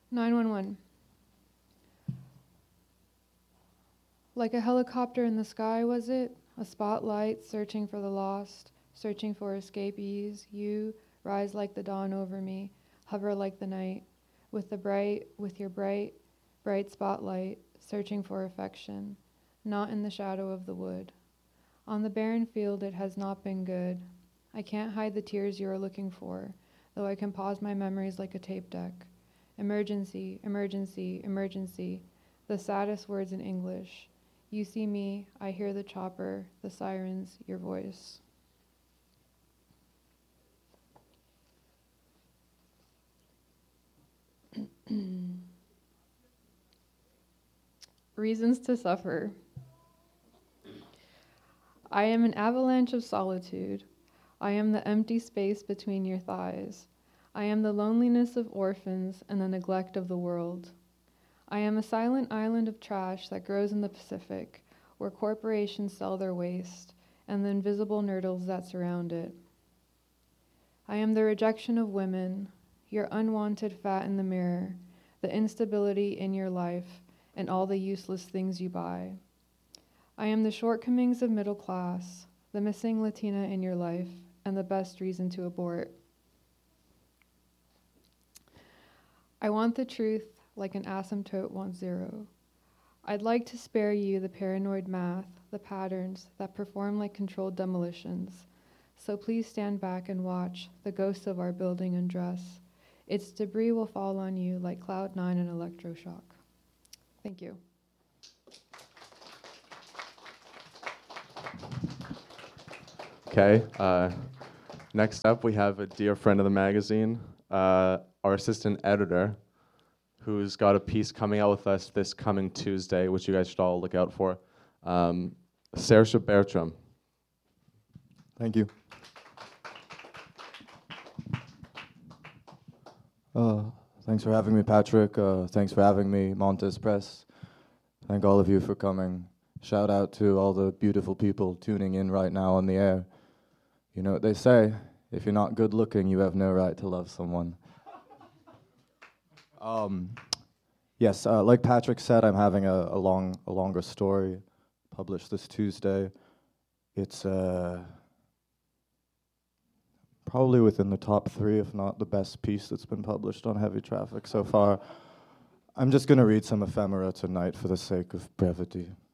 911. Like a helicopter in the sky, was it? A spotlight searching for the lost, searching for escapees. You rise like the dawn over me, hover like the night, with your bright, bright spotlight, searching for affection, not in the shadow of the wood. On the barren field it has not been good. I can't hide the tears you are looking for, though I can pause my memories like a tape deck. Emergency, emergency, emergency, the saddest words in English. You see me, I hear the chopper, the sirens, your voice. Reasons to suffer. I am an avalanche of solitude. I am the empty space between your thighs. I am the loneliness of orphans and the neglect of the world. I am a silent island of trash that grows in the Pacific, where corporations sell their waste, and the invisible nurdles that surround it. I am the rejection of women, your unwanted fat in the mirror, the instability in your life, and all the useless things you buy. I am the shortcomings of middle class, the missing Latina in your life, and the best reason to abort. I want the truth like an asymptote wants zero. I'd like to spare you the paranoid math, the patterns that perform like controlled demolitions. So please stand back and watch the ghosts of our building undress. Its debris will fall on you like Cloud 9 and electroshock. Thank you. Okay. Next up, we have a dear friend of the magazine, our assistant editor, who's got a piece coming out with us this coming Tuesday, which you guys should all look out for. Saoirse Bertram. Thank you. Thanks for having me, Patrick. Thanks for having me, Montes Press. Thank all of you for coming. Shout out to all the beautiful people tuning in right now on the air. You know what they say, if you're not good looking, you have no right to love someone. Yes, like Patrick said, I'm having a longer story published this Tuesday. It's probably within the top 3, if not the best piece that's been published on heavy traffic so far. I'm just going to read some ephemera tonight for the sake of brevity.